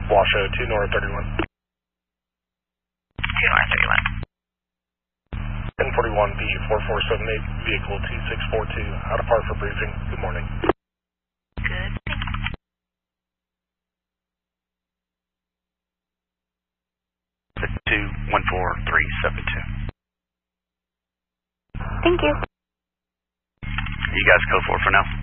Washoe, 2 North 31. 2 North 31. 1041B 4478, vehicle 2642, out of park for briefing. Good morning. Good. Thank you. 214372. Thank you. You guys go for it for now.